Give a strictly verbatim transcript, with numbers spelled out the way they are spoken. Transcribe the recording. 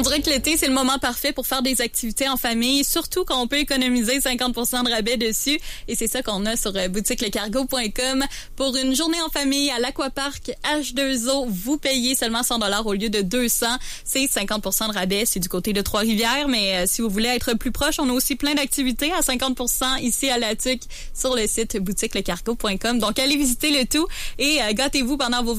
On dirait que l'été, c'est le moment parfait pour faire des activités en famille, surtout quand on peut économiser cinquante pour cent de rabais dessus. Et c'est ça qu'on a sur boutique le cargo point com. Pour une journée en famille à l'Aquapark H deux O, vous payez seulement cent dollars au lieu de deux cents. C'est cinquante pour cent de rabais. C'est du côté de Trois-Rivières. Mais euh, si vous voulez être plus proche, on a aussi plein d'activités à cinquante pour cent ici à La Tuque sur le site boutique le cargo point com. Donc, allez visiter le tout et euh, gâtez-vous pendant vos